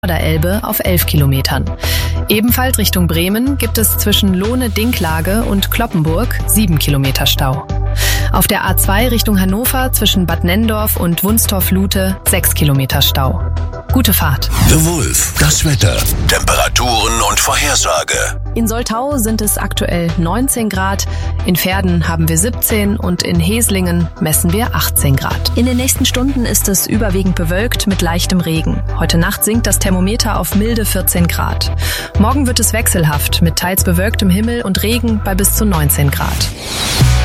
Elbe auf 11 Kilometern. Ebenfalls Richtung Bremen gibt es zwischen Lohne-Dinklage und Cloppenburg 7 Kilometer Stau. Auf der A2 Richtung Hannover zwischen Bad Nenndorf und Wunstorf-Lute 6 Kilometer Stau. Gute Fahrt. The Wolf, das Wetter, Temperaturen und Vorhersage. In Soltau sind es aktuell 19 Grad, in Verden haben wir 17 und in Heslingen messen wir 18 Grad. In den nächsten Stunden ist es überwiegend bewölkt mit leichtem Regen. Heute Nacht sinkt das Thermometer auf milde 14 Grad. Morgen wird es wechselhaft mit teils bewölktem Himmel und Regen bei bis zu 19 Grad.